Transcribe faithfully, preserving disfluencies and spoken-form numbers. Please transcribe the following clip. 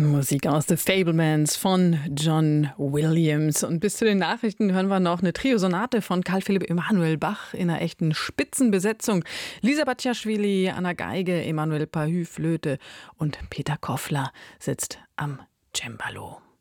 Musik aus The Fabelmans von John Williams. Und bis zu den Nachrichten hören wir noch eine Triosonate von Carl Philipp Emanuel Bach in einer echten Spitzenbesetzung. Lisa Batjaschwili an der Geige, Emanuel Pahü Flöte und Peter Koffler sitzt am Cembalo.